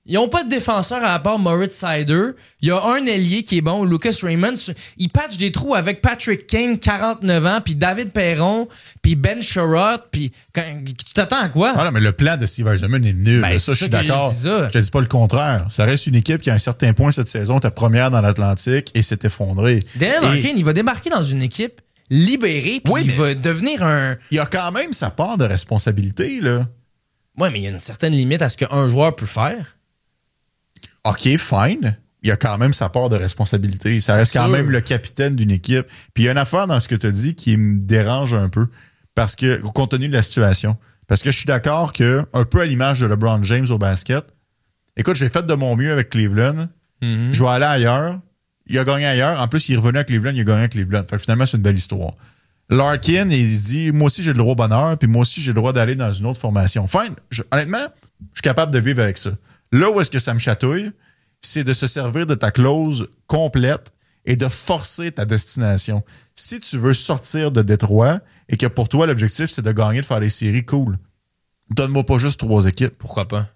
Ils n'ont pas de défenseur à part Moritz Seider. Il y a un ailier qui est bon, Lucas Raymond. Il patch des trous avec Patrick Kane, 49 ans, puis David Perron, puis Ben Sherratt, puis tu t'attends à quoi? Ah non, mais le plan de Steve Yzerman est nul. Ben, ça, je suis d'accord. Je te dis pas le contraire. Ça reste une équipe qui, à un certain point cette saison, était première dans l'Atlantique et s'est effondrée. Daniel Larkin, il va débarquer dans une équipe libérée, puis il va devenir un... Il a quand même sa part de responsabilité, là. Ouais, mais il y a une certaine limite à ce qu'un joueur peut faire. OK, fine. Il a quand même sa part de responsabilité. Ça reste quand même le capitaine d'une équipe. Puis il y a une affaire dans ce que tu as dit qui me dérange un peu. Parce que, compte tenu de la situation. Parce que je suis d'accord que, un peu à l'image de LeBron James au basket, écoute, j'ai fait de mon mieux avec Cleveland. Mm-hmm. Je vais aller ailleurs. Il a gagné ailleurs. En plus, il est revenu à Cleveland, il a gagné à Cleveland. Fait que finalement, c'est une belle histoire. Larkin, il se dit, moi aussi, j'ai le droit au bonheur, puis moi aussi, j'ai le droit d'aller dans une autre formation. Fine. Honnêtement, je suis capable de vivre avec ça. Là où est-ce que ça me chatouille, c'est de se servir de ta clause complète et de forcer ta destination. Si tu veux sortir de Détroit et que pour toi, l'objectif, c'est de gagner, de faire les séries, cool. Donne-moi pas juste 3 équipes. Pourquoi pas?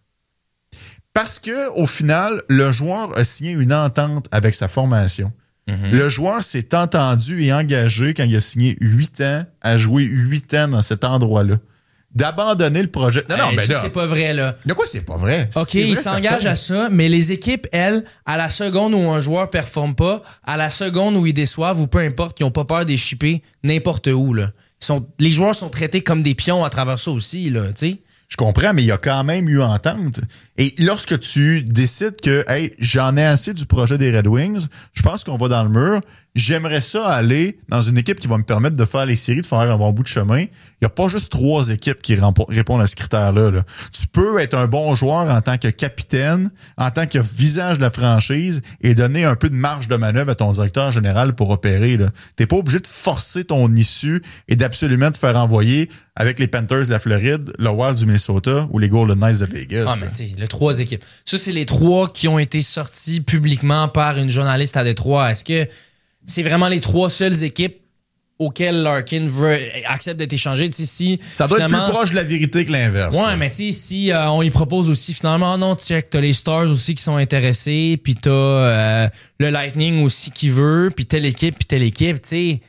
Parce que au final, le joueur a signé une entente avec sa formation. Mm-hmm. Le joueur s'est entendu et engagé quand il a signé 8 ans à jouer 8 ans dans cet endroit-là. D'abandonner le projet. Non, mais là. C'est pas vrai, là. De quoi c'est pas vrai? OK, c'est il vrai, s'engage à ça, mais les équipes, elles, à la seconde où un joueur performe pas, à la seconde où ils déçoivent ou peu importe, ils ont pas peur de shipper n'importe où, là. Les joueurs sont traités comme des pions à travers ça aussi, là, tu sais. Je comprends, mais il y a quand même eu entente. Et lorsque tu décides que, hey, j'en ai assez du projet des Red Wings, je pense qu'on va dans le mur, j'aimerais ça aller dans une équipe qui va me permettre de faire les séries, de faire un bon bout de chemin. Il n'y a pas juste 3 équipes qui répondent à ce critère-là. Là. Tu peux être un bon joueur en tant que capitaine, en tant que visage de la franchise et donner un peu de marge de manœuvre à ton directeur général pour opérer. Tu n'es pas obligé de forcer ton issue et d'absolument te faire envoyer avec les Panthers de la Floride, le Wild du Minnesota ou les Golden Knights de Vegas. Ah, mais tu sais, les 3 équipes. Ça, c'est les 3 qui ont été sortis publiquement par une journaliste à Détroit. Est-ce que c'est vraiment les 3 seules équipes auxquelles Larkin accepte d'être échangé? Si, ça doit être plus proche de la vérité que l'inverse. Ouais, mais tu sais, si on y propose aussi, finalement, non, check, t'as les Stars aussi qui sont intéressés, puis t'as le Lightning aussi qui veut, puis telle équipe, tu sais.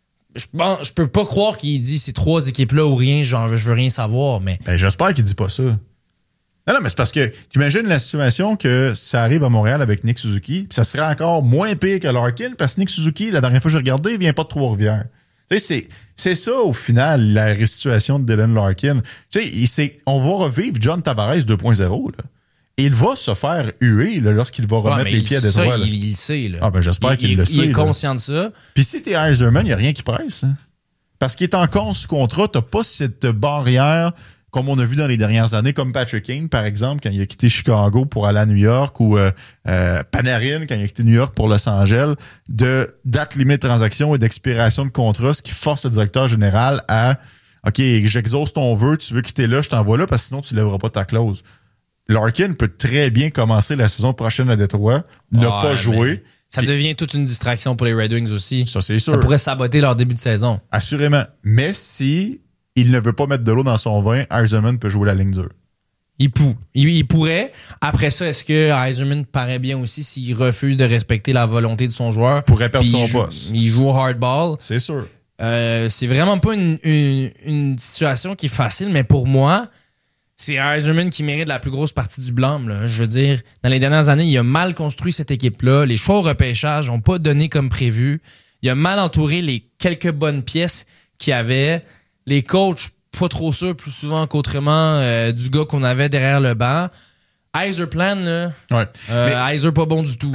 Je peux pas croire qu'il dit ces 3 équipes-là ou rien, genre, je veux rien savoir, mais... Ben, j'espère qu'il dit pas ça. Non, mais c'est parce que tu imagines la situation que ça arrive à Montréal avec Nick Suzuki, puis ça serait encore moins pire que Larkin, parce que Nick Suzuki, la dernière fois que j'ai regardé, il vient pas de Trois-Rivières. Tu sais, c'est ça, au final, la situation de Dylan Larkin. Tu sais, on va revivre John Tavares 2.0, là. Il va se faire huer là, lorsqu'il va remettre les pieds à Détroit. Il le sait, là. Ah, ben, j'espère qu'il le sait. Il est conscient de ça. Puis si t'es Yzerman, il n'y a rien qui presse. Hein? Parce qu'il est encore sous contrat, t'as pas cette barrière comme on a vu dans les dernières années, comme Patrick Kane, par exemple, quand il a quitté Chicago pour aller à New York, ou Panarin, quand il a quitté New York pour Los Angeles, de date limite de transaction et d'expiration de contrat, ce qui force le directeur général à « OK, j'exauce ton vœu, tu veux quitter là, je t'envoie là, parce que sinon tu ne lèveras pas ta clause. » Larkin peut très bien commencer la saison prochaine à Détroit, ne pas jouer. Ça devient toute une distraction pour les Red Wings aussi. Ça, c'est sûr. Ça pourrait saboter leur début de saison. Assurément. Mais si il ne veut pas mettre de l'eau dans son vin, Yzerman peut jouer la ligne dure. Il pourrait. Après ça, est-ce que Yzerman paraît bien aussi s'il refuse de respecter la volonté de son joueur? Pourrait perdre son poste. Il joue au hardball. C'est sûr. C'est vraiment pas une situation qui est facile, mais pour moi, c'est Yzerman qui mérite la plus grosse partie du blâme. Là. Je veux dire, dans les dernières années, il a mal construit cette équipe-là. Les choix au repêchage n'ont pas donné comme prévu. Il a mal entouré les quelques bonnes pièces qu'il y avait. Les coachs, pas trop sûrs, plus souvent qu'autrement, du gars qu'on avait derrière le banc. Yzerplan, là. Ouais. Yzer pas bon du tout.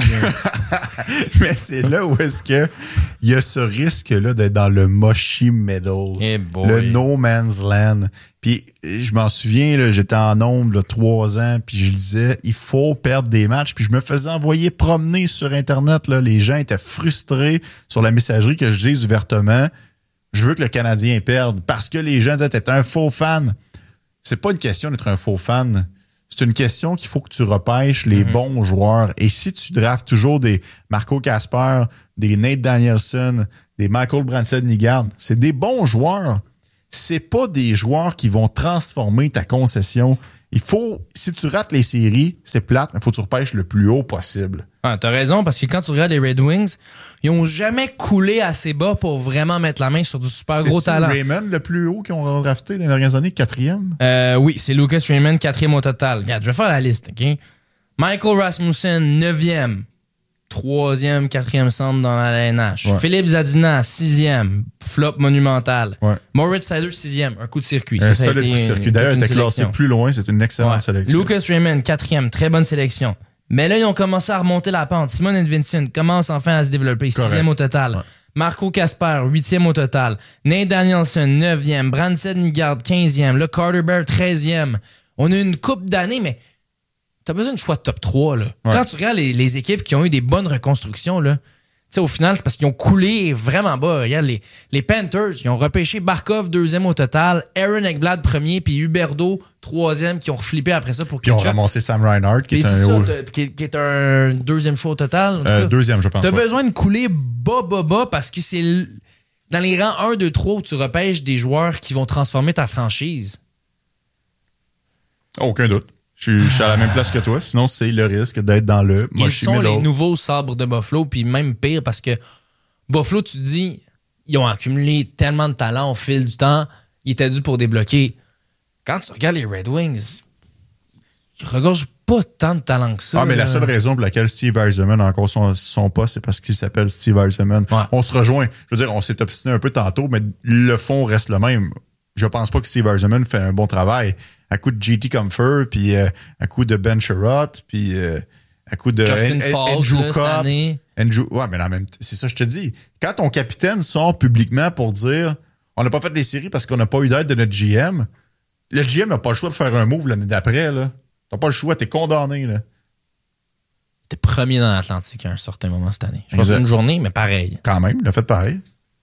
Mais c'est là où est-ce que il y a ce risque-là d'être dans le mushy middle. Hey le no man's land. Puis je m'en souviens, là, j'étais en nombre 3 ans, puis je disais, il faut perdre des matchs. Puis je me faisais envoyer promener sur Internet. Là, les gens étaient frustrés sur la messagerie que je dise ouvertement, je veux que le Canadien perde. Parce que les gens disaient, t'es un faux fan. C'est pas une question d'être un faux fan. C'est une question qu'il faut que tu repêches les bons joueurs. Et si tu draftes toujours des Marco Casper, des Nate Danielson, des Michael Branson-Nygaard, c'est des bons joueurs. C'est pas des joueurs qui vont transformer ta concession. si tu rates les séries, c'est plate, mais il faut que tu repêches le plus haut possible. Ah, t'as raison, parce que quand tu regardes les Red Wings, ils ont jamais coulé assez bas pour vraiment mettre la main sur du super gros talent. C'est Raymond le plus haut qu'ils ont drafté dans les dernières années, 4e? Oui, c'est Lucas Raymond, 4e au total. Regarde, je vais faire la liste, OK? Michael Rasmussen, 9e. 3e, 4e centre dans la LNH. Ouais. Philippe Zadina, 6e. Flop monumental. Ouais. Moritz Seider, 6e. Un coup de circuit. Un solide coup de circuit. D'ailleurs, il était classé plus loin. C'est une excellente sélection. Lucas Raymond, 4e. Très bonne sélection. Mais là, ils ont commencé à remonter la pente. Simon Edvinsson commence enfin à se développer. 6e au total. Ouais. Marco Casper, 8e au total. Nate Danielson, 9e. Branson Nygaard, 15e. Là, Carter Bear, 13e. On a une coupe d'années, mais t'as besoin de choix de top 3. Là. Ouais. Quand tu regardes les équipes qui ont eu des bonnes reconstructions, là, au final, c'est parce qu'ils ont coulé vraiment bas. Regarde, les Panthers, ils ont repêché Barkov, 2e au total, Aaron Ekblad, 1er, puis Huberdeau, 3e, qui ont reflippé après ça pour Puis ils ont ramassé Sam Reinhart, qui est un 2e choix au total. 2e, je pense. T'as besoin de couler bas, parce que c'est dans les rangs 1, 2, 3 où tu repêches des joueurs qui vont transformer ta franchise. Aucun doute. Je suis à la même place que toi, sinon c'est le risque d'être dans le... Ils sont les nouveaux sabres de Buffalo, puis même pire parce que Buffalo, tu te dis, ils ont accumulé tellement de talent au fil du temps, ils étaient dû pour débloquer. Quand tu regardes les Red Wings, ils regorgent pas tant de talent que ça. Ah, mais la seule raison pour laquelle Steve Yzerman a encore son poste, c'est parce qu'il s'appelle Steve Yzerman. Ouais. On se rejoint. Je veux dire, on s'est obstiné un peu tantôt, mais le fond reste le même. Je pense pas que Steve Yzerman fait un bon travail. À coup de JT Comfer, puis à coup de Ben Sherratt, puis à coup de Andrew Copp. Ouais, mais c'est ça, je te dis. Quand ton capitaine sort publiquement pour dire on n'a pas fait des séries parce qu'on n'a pas eu d'aide de notre GM, le GM n'a pas le choix de faire un move l'année d'après. Là. T'as pas le choix, t'es condamné. Là. T'es premier dans l'Atlantique à un certain moment cette année. Je pense que c'est une journée, mais pareil. Quand même, il a fait pareil.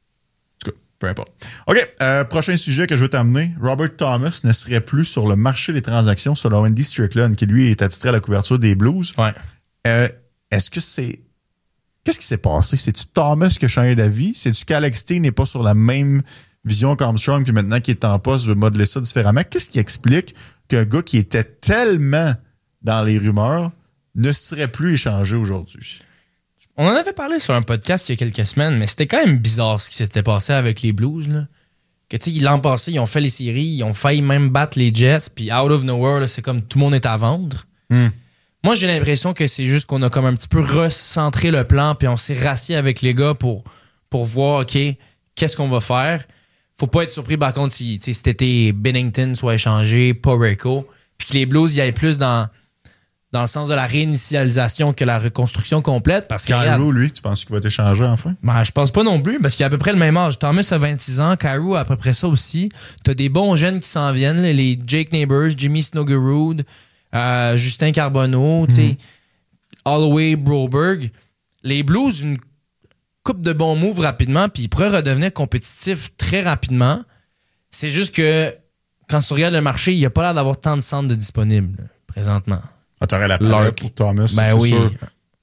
Peu importe. OK, prochain sujet que je veux t'amener. Robert Thomas ne serait plus sur le marché des transactions selon Andy Strickland, qui lui est attitré à la couverture des Blues. Ouais. Est-ce que c'est... Qu'est-ce qui s'est passé? C'est-tu Thomas qui a changé d'avis? C'est-tu qu'Alex T n'est pas sur la même vision qu'Armstrong, puis maintenant qu'il est en poste, je vais modeler ça différemment? Qu'est-ce qui explique qu'un gars qui était tellement dans les rumeurs ne serait plus échangé aujourd'hui? On en avait parlé sur un podcast il y a quelques semaines, mais c'était quand même bizarre ce qui s'était passé avec les Blues. Là. Que tu sais, l'an passé, ils ont fait les séries, ils ont failli même battre les Jets, puis out of nowhere, là, c'est comme tout le monde est à vendre. Moi, j'ai l'impression que c'est juste qu'on a comme un petit peu recentré le plan, puis on s'est rassis avec les gars pour voir, OK, qu'est-ce qu'on va faire. Faut pas être surpris, par contre, si cet été Binnington soit échangé, pas Rico, puis que les Blues y aillent plus dans le sens de la réinitialisation que la reconstruction complète. Parce que Kyrou, lui, tu penses qu'il va être échangé enfin? Ben, je pense pas non plus, parce qu'il a à peu près le même âge. Thomas a 26 ans, Kyrou a à peu près ça aussi. T'as des bons jeunes qui s'en viennent, les Jake Neighbors, Jimmy Snuggerud, Justin Carbonneau, Holloway, Broberg. Les Blues, une coupe de bons moves rapidement, puis ils pourraient redevenir compétitifs très rapidement. C'est juste que quand tu regardes le marché, il n'y a pas l'air d'avoir tant de centres de disponibles là, présentement. Ah, t'aurais la palette pour Thomas, ben c'est oui. sûr.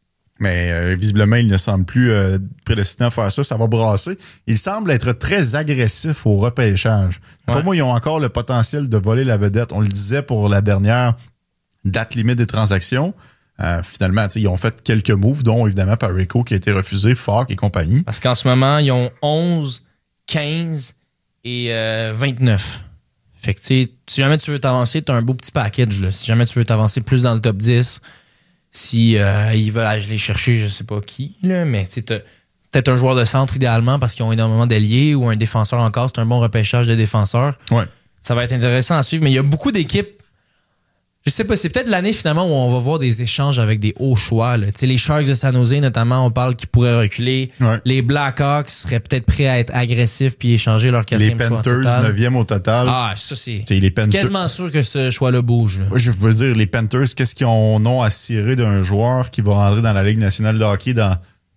Mais visiblement, il ne semble plus prédestiné à faire ça. Ça va brasser. Il semble être très agressif au repêchage. Ouais. Pour moi, ils ont encore le potentiel de voler la vedette. On le disait pour la dernière date limite des transactions. Finalement, ils ont fait quelques moves, dont évidemment Parayko qui a été refusé, Falk et compagnie. Parce qu'en ce moment, ils ont 11, 15 et 29. Fait que, si jamais tu veux t'avancer, t'as un beau petit package, là. Si jamais tu veux t'avancer plus dans le top 10, si ils veulent aller chercher, je sais pas qui, là, mais t'as peut-être un joueur de centre idéalement parce qu'ils ont énormément d'alliés ou un défenseur encore, c'est un bon repêchage de défenseurs. Ouais. Ça va être intéressant à suivre, mais il y a beaucoup d'équipes. Je sais pas, c'est peut-être l'année finalement où on va voir des échanges avec des hauts choix. Là. Les Sharks de San Jose, notamment, on parle qu'ils pourraient reculer. Ouais. Les Blackhawks seraient peut-être prêts à être agressifs puis échanger leur 4e choix. Les Panthers, 9e au total. Ah, ça, c'est Panthers... quasiment sûr que ce choix-là bouge. Là. Ouais, je veux dire, les Panthers, qu'est-ce qu'ils ont à cirer d'un joueur qui va rentrer dans la Ligue nationale de hockey dans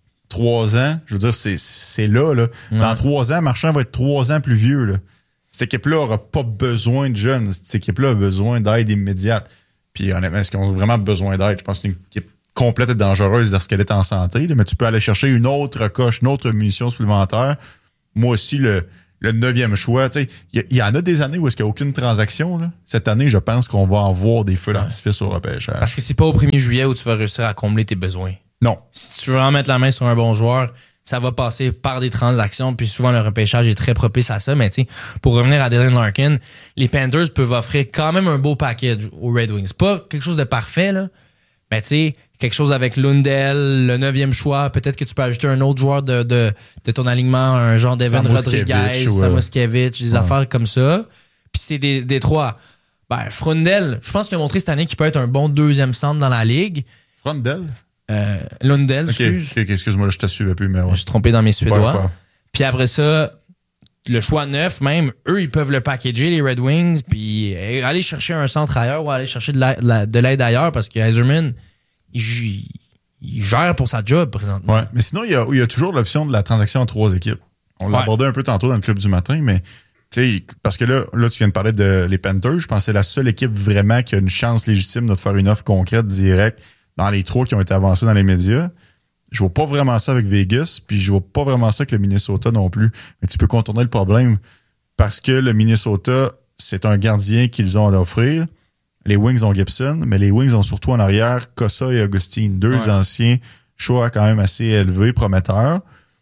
3 ans? Je veux dire, c'est là. Ouais. Dans 3 ans, Marchand va être 3 ans plus vieux. Là. Cette équipe-là n'aura pas besoin de jeunes. Cette équipe-là a besoin d'aide immédiate. Puis honnêtement, est-ce qu'ils ont vraiment besoin d'aide? Je pense que c'est une équipe complète et dangereuse lorsqu'elle est en santé. Là, mais tu peux aller chercher une autre coche, une autre munition supplémentaire. Moi aussi, le le 9e choix. Il y en a des années où est-ce qu'il n'y a aucune transaction. Là. Cette année, je pense qu'on va en voir des feux d'artifice au repêchage. Parce que c'est pas au 1er juillet où tu vas réussir à combler tes besoins. Non. Si tu veux en mettre la main sur un bon joueur, ça va passer par des transactions, puis souvent le repêchage est très propice à ça. Mais tu sais, pour revenir à Dylan Larkin, les Panthers peuvent offrir quand même un beau package aux Red Wings. Pas quelque chose de parfait, là, mais tu sais, quelque chose avec Lundell, le 9e choix, peut-être que tu peux ajouter un autre joueur de ton alignement, un genre d'Evan Rodriguez, Samoskevich, des affaires comme ça. Puis c'est des trois. Ben, Frundell, je pense qu'il a montré cette année qu'il peut être un bon 2e centre dans la ligue. Frundell? Lundell, excuse-moi, là, je te suivais plus, mais ouais. Je suis trompé dans mes Suédois. Puis après ça, le choix 9, même, eux, ils peuvent le packager, les Red Wings, puis aller chercher un centre ailleurs ou aller chercher de l'aide ailleurs parce que Yzerman, il gère pour sa job présentement. Ouais, mais sinon, il y a toujours l'option de la transaction en 3 équipes. On l'a abordé un peu tantôt dans le club du matin, mais parce que là, tu viens de parler de les Panthers, je pense que c'est la seule équipe vraiment qui a une chance légitime de te faire une offre concrète, directe, dans les 3 qui ont été avancés dans les médias. Je vois pas vraiment ça avec Vegas, puis je vois pas vraiment ça avec le Minnesota non plus. Mais tu peux contourner le problème parce que le Minnesota, c'est un gardien qu'ils ont à offrir. Les Wings ont Gibson, mais les Wings ont surtout en arrière Cossa et Augustine, 2 anciens choix quand même assez élevés, prometteurs.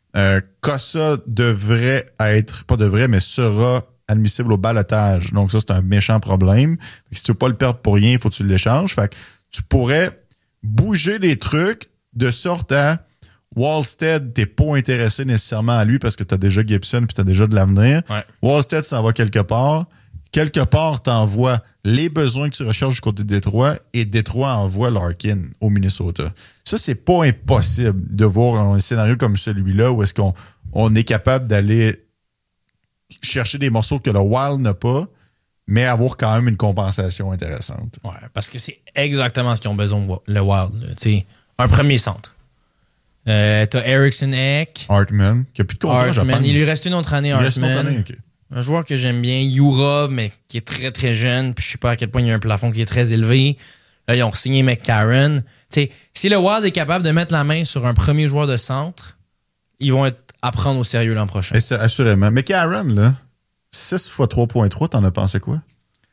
Cossa devrait être, pas devrait, mais sera admissible au balotage. Donc ça, c'est un méchant problème. Si tu veux pas le perdre pour rien, il faut que tu l'échanges. Fait que tu pourrais bouger des trucs de sorte à Wallstead, t'es pas intéressé nécessairement à lui parce que t'as déjà Gibson puis t'as déjà de l'avenir. Ouais. Wallstead s'en va quelque part. Quelque part, t'envoies les besoins que tu recherches du côté de Détroit et Détroit envoie Larkin au Minnesota. Ça, c'est pas impossible de voir un scénario comme celui-là où est-ce qu'on est capable d'aller chercher des morceaux que le Wild n'a pas, mais avoir quand même une compensation intéressante. Ouais, parce que c'est exactement ce qu'ils ont besoin, le Wild. Tu un premier centre. T'as Eriksson Ek. Hartman, qui a plus de contrat, je pense. Il lui reste une autre année, Hartman. Okay. Un joueur que j'aime bien, Yurov, mais qui est très, très jeune. Puis je sais pas à quel point il y a un plafond qui est très élevé. Là, ils ont signé McCarron. T'sais, si le Wild est capable de mettre la main sur un premier joueur de centre, ils vont être à prendre au sérieux l'an prochain. Et assurément. McCarron, là, 6 x 3.3, t'en as pensé quoi?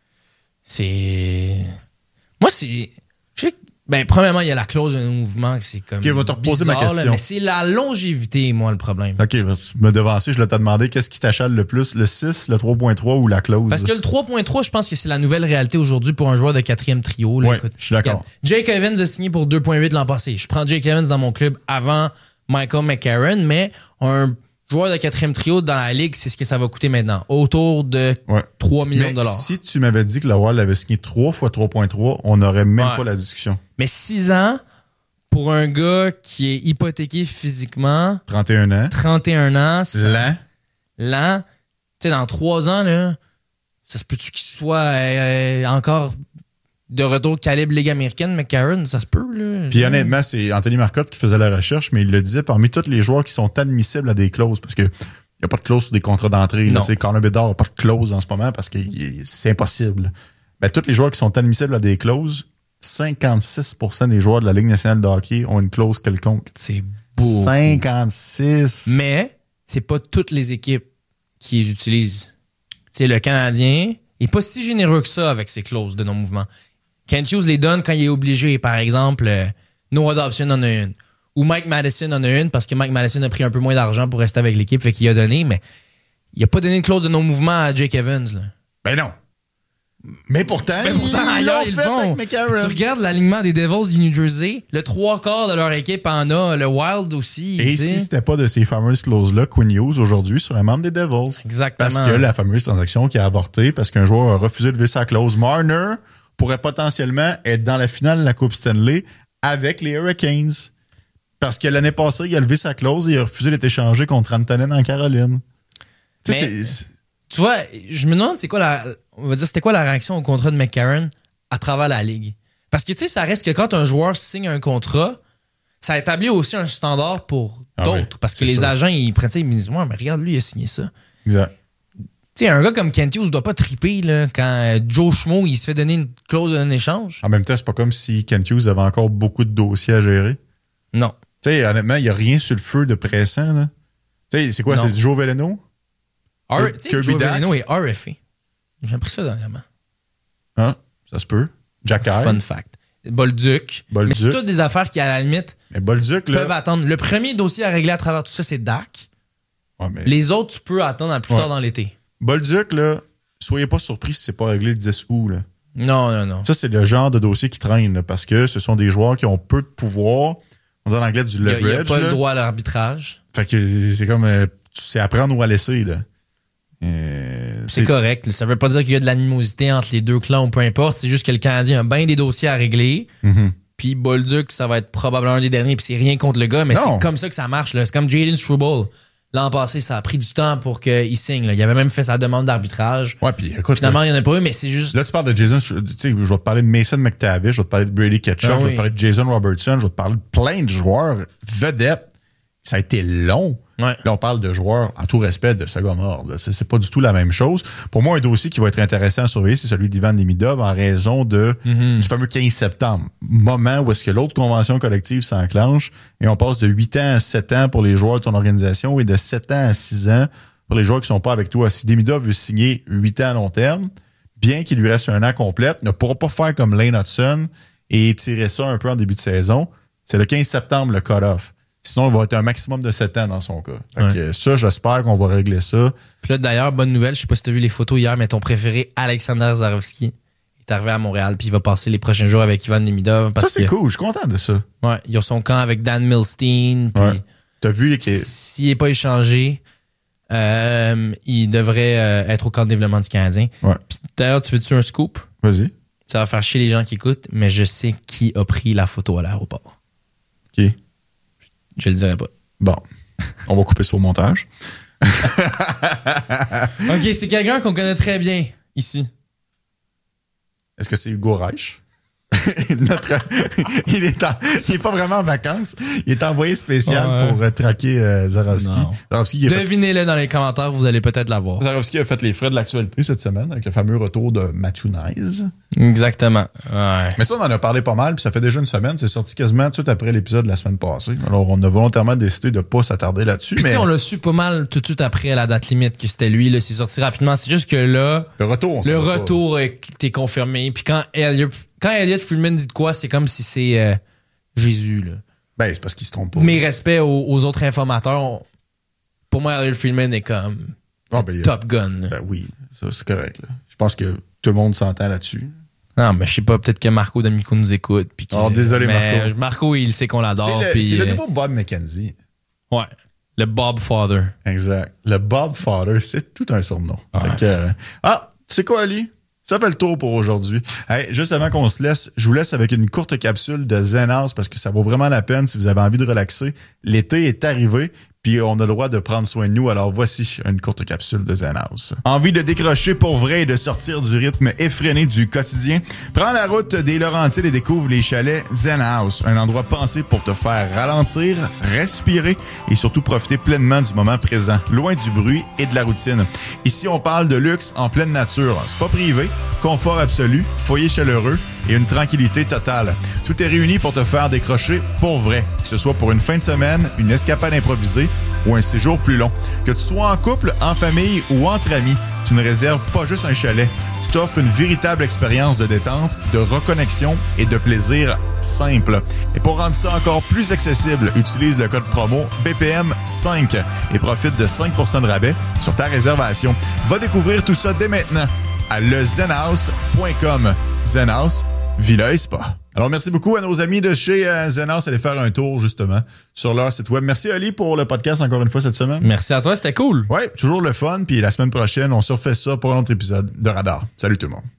Moi, c'est... premièrement, il y a la clause de mouvement que c'est comme. OK, va te reposer ma question. Là, mais c'est la longévité, moi, le problème. OK, tu me devancer, je t'ai demandé qu'est-ce qui t'achale le plus, le 6, le 3.3 ou la clause? Parce que le 3.3, je pense que c'est la nouvelle réalité aujourd'hui pour un joueur de 4e trio. Oui, je suis d'accord. Jake Evans a signé pour 2.8 l'an passé. Je prends Jake Evans dans mon club avant Michael McCarron, mais un joueur de 4e trio dans la ligue, c'est ce que ça va coûter maintenant. Autour de 3 millions de dollars. Si tu m'avais dit que le Wild avait signé 3 x 3.3, on n'aurait même pas la discussion. Mais 6 ans pour un gars qui est hypothéqué physiquement. 31 ans. 31 ans. Lent. Tu sais, dans 3 ans, là, ça se peut-tu qu'il soit encore de retour calibre Ligue américaine, McCarron, ça se peut, là. Puis honnêtement, c'est Anthony Marcotte qui faisait la recherche, mais il le disait parmi tous les joueurs qui sont admissibles à des clauses, parce que il n'y a pas de clause sur des contrats d'entrée. Connor Bedard n'a pas de clause en ce moment parce que c'est impossible. Ben, tous les joueurs qui sont admissibles à des clauses, 56% des joueurs de la Ligue nationale de hockey ont une clause quelconque. C'est beau. 56. Mais c'est pas toutes les équipes qui les utilisent. Tu sais, le Canadien n'est pas si généreux que ça avec ses clauses de non-mouvement. Kent Hughes les donne quand il est obligé. Par exemple, Noah Dobson en a une. Ou Mike Madison en a une parce que Mike Madison a pris un peu moins d'argent pour rester avec l'équipe, fait qu'il a donné, mais il a pas donné de clause de non-mouvement à Jake Evans. Là. Ben non. Mais pourtant ailleurs, ils le font. Tu regardes l'alignement des Devils du New Jersey, le 3/4 de leur équipe en a, le Wild aussi. Et si c'était pas de ces fameuses clauses-là, Quinn Hughes aujourd'hui serait un membre des Devils. Exactement. Parce que la fameuse transaction qui a avorté parce qu'un joueur a refusé de lever sa clause. Marner pourrait potentiellement être dans la finale de la Coupe Stanley avec les Hurricanes. Parce que l'année passée, il a levé sa clause et il a refusé d'être échangé contre Antonin en Caroline. Tu vois, je me demande c'était quoi la réaction au contrat de McCarron à travers la ligue. Parce que tu sais, ça reste que quand un joueur signe un contrat, ça établit aussi un standard pour d'autres. Oui, parce que les agents, ils prennent ça, ils me disent, ouais, mais regarde, lui, il a signé ça. Exact. Tu sais, un gars comme Kent Hughes ne doit pas triper là, quand Joe Schmo il se fait donner une clause d'un échange. En même temps, c'est pas comme si Kent Hughes avait encore beaucoup de dossiers à gérer. Non. Tu sais, honnêtement, il n'y a rien sur le feu de pressant. Là. Tu sais, c'est quoi? Non. C'est du Joe Veleno? Kirby Joe Dak. Veleno est RFA. J'ai appris ça dernièrement. Ah, ça se peut. Jacky. Fun fact. Bolduc. Mais c'est toutes des affaires qui, à la limite, mais Bolduc, là, peuvent attendre. Le premier dossier à régler à travers tout ça, c'est Dak. Ouais, mais Les autres, tu peux attendre à plus tard dans l'été. Bolduc, là, soyez pas surpris si c'est pas réglé le 10 août. Là. Non. Ça, c'est le genre de dossier qui traîne là, parce que ce sont des joueurs qui ont peu de pouvoir. On dit en anglais du leverage. Il n'y a pas là. le droit à l'arbitrage. Fait que c'est comme... c'est à prendre ou à laisser, là. C'est correct. Là. Ça veut pas dire qu'il y a de l'animosité entre les deux clans ou peu importe. C'est juste que le Canadien a bien des dossiers à régler. Mm-hmm. Puis Bolduc, ça va être probablement un des derniers. Puis c'est rien contre le gars, mais c'est comme ça que ça marche. Là. C'est comme Jalen Struble. L'an passé, ça a pris du temps pour qu'il signe. Là. Il avait même fait sa demande d'arbitrage. Ouais, puis écoute. Finalement, il n'y en a pas eu, mais c'est juste. Là, tu parles de Jason. Tu sais, je vais te parler de Mason McTavish, je vais te parler de Brady Ketchuk, je vais te parler de Jason Robertson, je vais te parler de plein de joueurs vedettes. Ça a été long. Ouais. Là, on parle de joueurs, en tout respect, de second ordre. C'est pas du tout la même chose. Pour moi, un dossier qui va être intéressant à surveiller, c'est celui d'Ivan Demidov en raison du fameux 15 septembre. Moment où est-ce que l'autre convention collective s'enclenche et on passe de 8 ans à 7 ans pour les joueurs de ton organisation et de 7 ans à 6 ans pour les joueurs qui sont pas avec toi. Si Demidov veut signer 8 ans à long terme, bien qu'il lui reste un an complète, ne pourra pas faire comme Lane Hudson et tirer ça un peu en début de saison. C'est le 15 septembre le cut-off. Sinon, il va être un maximum de 7 ans dans son cas. Fait que ça, j'espère qu'on va régler ça. Puis là, d'ailleurs, bonne nouvelle, je sais pas si tu as vu les photos hier, mais ton préféré, Alexander Zarovski, est arrivé à Montréal, puis il va passer les prochains jours avec Ivan Demidov. Ça, c'est cool. Je suis content de ça. Ouais, il a son camp avec Dan Milstein. Puis t'as vu s'il n'est pas échangé, il devrait être au camp de développement du Canadien. Ouais. Puis d'ailleurs, tu veux-tu un scoop? Vas-y. Ça va faire chier les gens qui écoutent, mais je sais qui a pris la photo à l'aéroport. OK. Je le dirai pas. Bon. On va couper ça au montage. OK, c'est quelqu'un qu'on connaît très bien ici. Est-ce que c'est Hugo Reich? Il est pas vraiment en vacances. Il est envoyé spécial pour traquer Zarovski. Devinez-le dans les commentaires, vous allez peut-être l'avoir. Zarovski a fait les frais de l'actualité cette semaine avec le fameux retour de Matthew Knies. Exactement. Ouais. Mais ça, on en a parlé pas mal, puis ça fait déjà une semaine. C'est sorti quasiment tout de suite après l'épisode de la semaine passée. Alors, on a volontairement décidé de pas s'attarder là-dessus. Puis mais on l'a su pas mal tout de suite après la date limite que c'était lui. Là, c'est sorti rapidement. C'est juste que là, le retour était confirmé. Puis quand Elliot Friedman dit de quoi, c'est comme si c'est Jésus. Là. Ben, c'est parce qu'il se trompe pas. Mes respects aux autres informateurs. Pour moi, Elliot Friedman est comme Top Gun. Ben oui, ça c'est correct. Là. Je pense que tout le monde s'entend là-dessus. Non, mais je sais pas, peut-être que Marco D'Amico nous écoute. Puis désolé, Marco. Marco, il sait qu'on l'adore. C'est le nouveau Bob McKenzie. Ouais. Le Bob Father. Exact. Le Bob Father, c'est tout un surnom. Ouais. Tu sais quoi, Ali? Ça fait le tour pour aujourd'hui. Hey, juste avant qu'on se laisse, je vous laisse avec une courte capsule de Zen House parce que ça vaut vraiment la peine si vous avez envie de relaxer. L'été est arrivé, puis on a le droit de prendre soin de nous. Alors voici une courte capsule de Zen House. Envie de décrocher pour vrai et de sortir du rythme effréné du quotidien? Prends la route des Laurentides et découvre les chalets Zen House, un endroit pensé pour te faire ralentir, respirer et surtout profiter pleinement du moment présent, loin du bruit et de la routine. Ici, on parle de luxe en pleine nature. C'est pas privé, confort absolu, foyer chaleureux et une tranquillité totale. Tout est réuni pour te faire décrocher pour vrai, que ce soit pour une fin de semaine, une escapade improvisée ou un séjour plus long. Que tu sois en couple, en famille ou entre amis, tu ne réserves pas juste un chalet. Tu t'offres une véritable expérience de détente, de reconnexion et de plaisir simple. Et pour rendre ça encore plus accessible, utilise le code promo BPM5 et profite de 5% de rabais sur ta réservation. Va découvrir tout ça dès maintenant à lezenhouse.com. Zenhouse, Villa et Spa. Alors, merci beaucoup à nos amis de chez Zenhouse. Allez faire un tour, justement, sur leur site web. Merci, Ali, pour le podcast encore une fois cette semaine. Merci à toi, c'était cool. Ouais, toujours le fun. Puis la semaine prochaine, on se refait ça pour un autre épisode de Radar. Salut tout le monde.